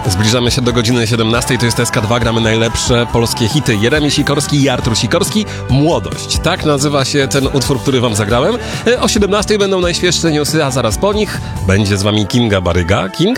Zbliżamy się do godziny 17, to jest SK2, gramy najlepsze polskie hity. Jeremi Sikorski i Artur Sikorski, Młodość. Tak nazywa się ten utwór, który wam zagrałem. O 17 będą najświeższe newsy, a zaraz po nich będzie z wami Kinga Baryga. Kinga